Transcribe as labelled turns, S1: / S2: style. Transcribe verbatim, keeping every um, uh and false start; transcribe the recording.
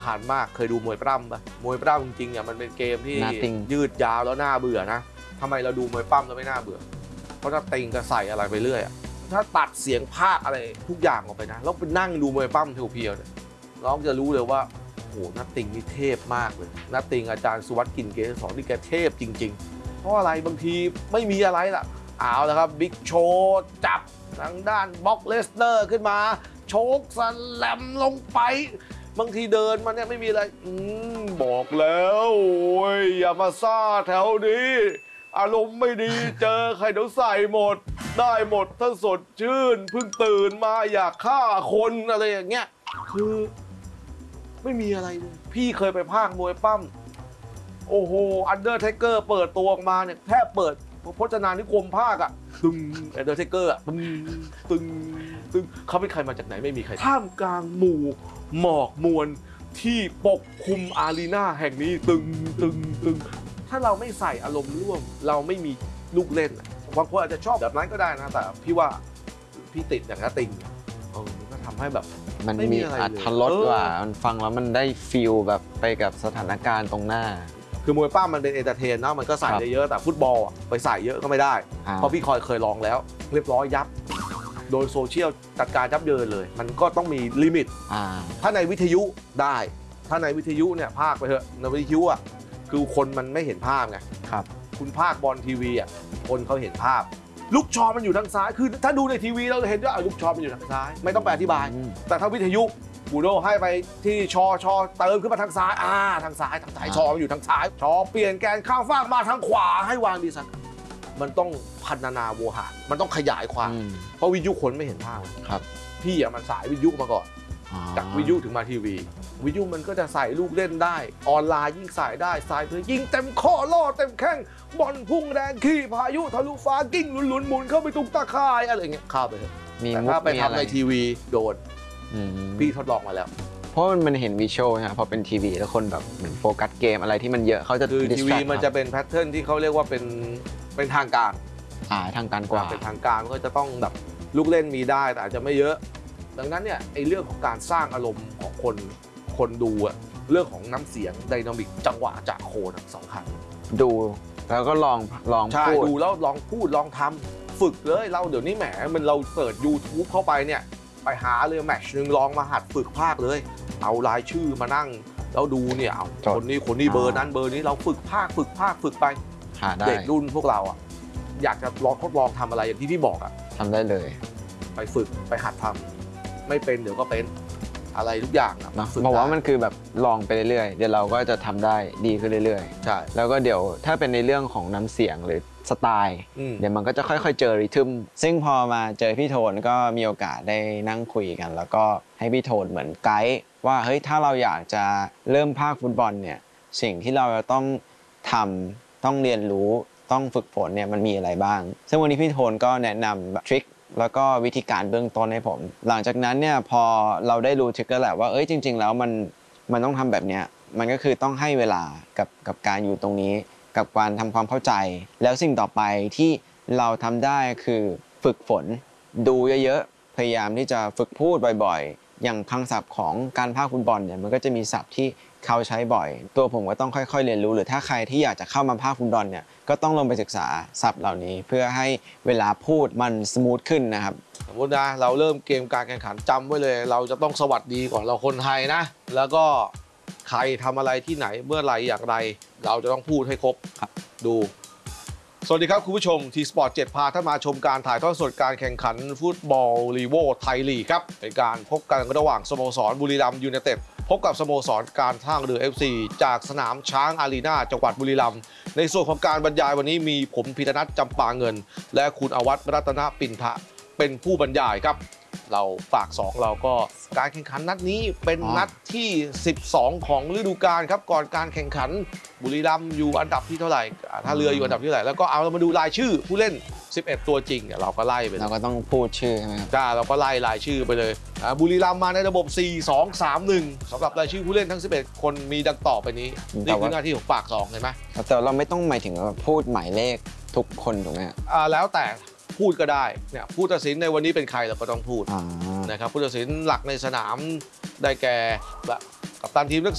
S1: ผ่านมากเคยดูมวยปล้ำปะมวยปล้ำจริงๆอ่ะมันเป็นเกมที่ยืดยาวแล้วน่าเบื่อนะทำไมเราดูมวยปล้ำแล้วไม่น่าเบื่อเพราะถ้าติงก็ใส่อะไรไปเรื่อยถ้าตัดเสียงภาคอะไรทุกอย่างออกไปนะแล้วไปนั่งดูมวยปล้ำเพียวๆเนี่ยน้องจะรู้เลยว่าโอ้โหนัตติงนี่เทพมากเลยนัตติงอาจารย์สุวัสดิ์กลิ่นเกษรนี่แกเทพจริงๆเพราะอะไรบางทีไม่มีอะไรล่ะเอาแล้วครับบิ๊กโชว์จับทางด้านบ็อกเลสเตอร์ขึ้นมาโชกสแลมลงไปบางทีเดินมาเนี่ยไม่มีอะไรอืมบอกแล้วโอ้ยอย่ามาซ่าแถวนี้อารมณ์ไม่ดีเจอใครเดี๋ยวใส่หมดได้หมดถ้าสดชื่นเพิ่งตื่นมาอยากฆ่าคนอะไรอย่างเงี้ยคือไม่มีอะไรเลยพี่เคยไปพากย์มวยปั้มโอ้โหอันเดอร์เทเกอร์เปิดตัวออกมาเนี่ยแทบเปิดพจนานุกรมภาคอะตึงอันเดอร์เทเกอร์อะตึงตึงตึงเขาเป็นใครมาจากไหนไม่มีใครท่ามกลางหมู่หมอกมวลที่ปกคลุมอารีนาแห่งนี้ตึงตึงตึงถ้าเราไม่ใส่อารมณ์ร่วมเราไม่มีลูกเล่นบางคนอาจจะชอบแบบนั้นก็ได้นะแต่พี่ว่าพี่ติดอย่างนั้นติงเออมันก็ทำให้แบบ
S2: มันมีอรรถรสกว่ามันฟังแล้วมันได้ฟีลแบบไปกับสถานการณ์ตรงหน้า
S1: คือมวยป้ามันเป็นเอนเตอร์เทนนะมันก็ใส่ได้เยอะแต่ฟุตบอลไปใส่เยอะก็ไม่ได้เพราะพี่คอยเคยลองแล้วเรียบร้อยยับโดยโซเชียลจัดการยับเยินเลยมันก็ต้องมีลิมิตถ้าในวิทยุได้ถ้าในวิทยุเนี่ยภาคไปเถอะในวิทยุอ่ะคือคนมันไม่เห็นภาพไง
S2: ครับ
S1: คุณภาคบอลทีวีอ่ะคนเขาเห็นภาพลูกชอมันอยู่ทางซ้ายคือถ้าดูในทีวีเราเห็นว่าลูกชอมันอยู่ทางซ้ายไม่ต้องแปลอธิบายแต่ถ้าวิทยุบูโดให้ไปที่ชอชอเติมขึ้นมาทางซ้ายอ่าทางซ้ายทางซ้ายชอมันอยู่ทางซ้ายชอเปลี่ยนแกนข้างฟากมาทางขวาให้วางดีสักมันต้องพัฒนาโวหารมันต้องขยายความเพราะวิทยุคนไม่เห็นภาพ
S2: ครับ
S1: พี่อ่ะมันสายวิทยุมาก่อนจากวิทยุถึงมาทีวีวิทยุมันก็จะใส่ลูกเล่นได้ออนไลน์ยิ่งใส่ได้ใส่เพื่อยิงเต็มข้อล่อเต็มแข้งบอลพุ่งแรงขี้พายุทะลุฟ้ากิ้งหลุนๆหมุนเข้าไปตุกตาข่ายอะไรอย่างเงี้ยเข้าไปเถอะแต่ถ้าไปทำในทีวีโดนพี่ทดลองมาแล้ว
S2: เพราะมันเห็นวิชวลนะพอเป็นทีวีแล้วคนแบบเหมือนโฟกัสเกมอะไรที่มันเยอะเขาจะ
S1: คือทีวีมันจะเป็นแพทเทิร์นที่เขาเรียกว่าเป็นเป็นทางการ
S2: อ่าทางการกว่า
S1: เป็นทางการก็จะต้องแบบลูกเล่นมีได้แต่อาจจะไม่เยอะดังนั้นเนี่ยไอ้เรื่องของการสร้างอารมณ์ของคนคนดูอะเรื่องของน้ำเสียงไดนามิกจังหวะจากโคนสำคัญ
S2: ดูแล้วก็ลองลอง
S1: พูดดูแล้วลองพูดลองทำฝึกเลยเราเดี๋ยวนี้แหมมันเราเปิด ยูทูบ เข้าไปเนี่ยไปหาเลยแมตช์หนึ่งลองมาหัดฝึกภาคเลยเอารายชื่อมานั่งแล้วดูเนี่ยเอาคนนี้คนนี้เบอร์นั้นเบอร์นี้เราฝึกภาคฝึกภาคฝึกไปเด็กรุ่นพวกเราอ่ะอยากจะลองทดลองทำอะไรอย่างที่พี่บอกอ่ะ
S2: ทำได้เลย
S1: ไปฝึกไปหัดทำไม่เป็นเดี๋ยวก็เป็นอะไรทุกอย่างนะ
S2: บอกว่ามันคือแบบลองไปเรื่อยๆเดี๋ยวเราก็จะทำได้ดีขึ้นเรื่อย
S1: ๆใช่
S2: แล้วก็เดี๋ยวถ้าเป็นในเรื่องของน้ำเสียงหรือสไตล์เดี๋ยวมันก็จะค่อยๆเจอริทึมซึ่งพอมาเจอพี่โทนก็มีโอกาสได้นั่งคุยกันแล้วก็ให้พี่โทนเหมือนไกด์ว่าเฮ้ยถ้าเราอยากจะเริ่มภาคฟุตบอลเนี่ยสิ่งที่เราจะต้องทำต้องเรียนรู้ต้องฝึกฝนเนี่ยมันมีอะไรบ้างซึ่งวันนี้พี่โทนก็แนะนำทริคแล้วก็วิธีการเบื้องต้นให้ผมหลังจากนั้นเนี่ยพอเราได้รู้ทริคแล้วแหละว่าเอ้ยจริงๆแล้วมันมันต้องทำแบบเนี้ยมันก็คือต้องให้เวลากับกับการอยู่ตรงนี้กับการทำความเข้าใจแล้วสิ่งต่อไปที่เราทำได้คือฝึกฝนดูเยอะๆพยายามที่จะฝึกพูดบ่อยๆอย่างคำศัพท์ของการพากย์ฟุตบอลเนี่ยมันก็จะมีศัพท์ที่เขาใช้บ่อยตัวผมก็ต้องค่อยๆเรียนรู้หรือถ้าใครที่อยากจะเข้ามาพากย์ฟุตบอลเนี่ยก็ต้องลงไปศึกษาศัพท์เหล่านี้เพื่อให้เวลาพูดมันสมูทขึ้นนะครับ
S1: สมมตินะเราเริ่มเกมการแข่งขันจำไว้เลยเราจะต้องสวัสดีก่อนเราคนไทยนะแล้วก็ใครทำอะไรที่ไหนเมื่อไรอย่างไรเราจะต้องพูดให้ครบดูสวัสดีครับคุณผู้ชมทีสปอร์ตเจ็ดพาท่านมาชมการถ่ายทอดสดการแข่งขันฟุตบอลลีโวไทยลีกครับเป็นการพบกันระหว่างสโมสรบุรีรัมย์ยูไนเต็ดพบกับสโมสรการท่าเรือ เอฟ ซี จากสนามช้างอารีนาจังหวัดบุรีรัมย์ในส่วนของการบรรยายวันนี้มีผมพีรนัทจำปาเงินและคุณอวัฒน์รัตนปินทะเป็นผู้บรรยายครับเราฝากสองเราก็การแข่งขันนัดนี้เป็นนัดที่สิบสองของฤดูกาลครับก่อนการแข่งขันบุรีรัมย์อยู่อันดับที่เท่าไหร่ท่าเรืออยู่อันดับที่เท่าไหร่แล้วก็เอาเรามาดูรายชื่อผู้เล่นสิบเอ็ดตัวจริงเราก็ไล่ไป
S2: เราก็ต้องพูดชื่อใช่ไหมครับ
S1: จ้าเราก็ไล่รายชื่อไปเลยบุรีรัมย์มาในระบบ สี่ สอง สาม หนึ่ง สำหรับรายชื่อผู้เล่นทั้งสิบเอ็ดคนมีดังต่อไปนี้นี่คือหน้าที่ของฝากสองเห็นไหม
S2: แต่เราไม่ต้องหมายถึงว่าพูดหมายเลขทุกคนถูกไหม
S1: อ่าแล้วแต่พูดก็ได้เนี่ยผู้ตัดสินในวันนี้เป็นใครเราก็ต้องพูดนะครับผู้ตัดสินหลักในสนามได้แก่กัปตันทีมนัก